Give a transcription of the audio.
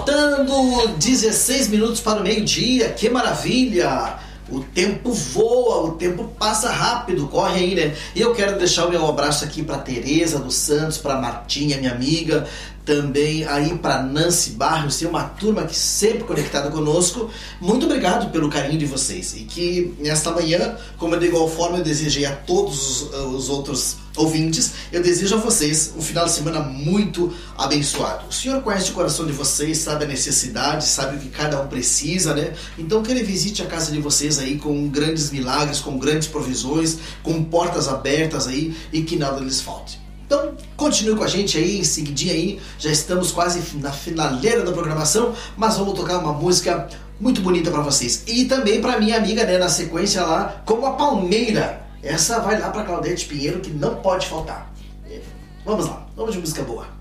Faltando 16 minutos para o meio-dia, que maravilha! O tempo voa, o tempo passa rápido, corre aí, né? E eu quero deixar o meu abraço aqui para Tereza dos Santos, para Martinha, minha amiga, também aí para Nancy Barros, tem uma turma que sempre conectada conosco. Muito obrigado pelo carinho de vocês. E que nesta manhã, como de igual forma eu desejei a todos os outros ouvintes, eu desejo a vocês um final de semana muito abençoado. O Senhor conhece o coração de vocês, sabe a necessidade, sabe o que cada um precisa, né? Então que Ele visite a casa de vocês aí com grandes milagres, com grandes provisões, com portas abertas aí e que nada lhes falte. Então, continue com a gente aí, em seguidinha aí, já estamos quase na finaleira da programação, mas vamos tocar uma música muito bonita para vocês. E também para minha amiga, né, na sequência lá, Como a Palmeira. Essa vai lá para Claudete Pinheiro, que não pode faltar. Vamos lá, vamos de música boa.